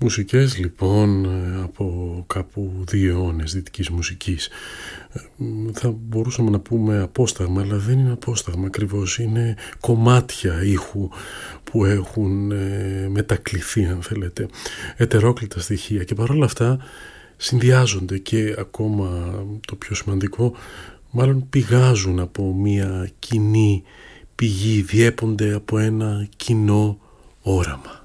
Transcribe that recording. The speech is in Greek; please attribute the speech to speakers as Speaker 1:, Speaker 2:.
Speaker 1: Μουσικές λοιπόν από κάπου 2 αιώνες δυτικής μουσικής. Θα μπορούσαμε να πούμε απόσταγμα, αλλά δεν είναι απόσταγμα ακριβώς. Είναι κομμάτια ήχου που έχουν μετακληθεί, αν θέλετε, ετερόκλητα στοιχεία, και παρόλα αυτά συνδυάζονται και, ακόμα το πιο σημαντικό, μάλλον πηγάζουν από μια κοινή πηγή, διέπονται από ένα κοινό όραμα.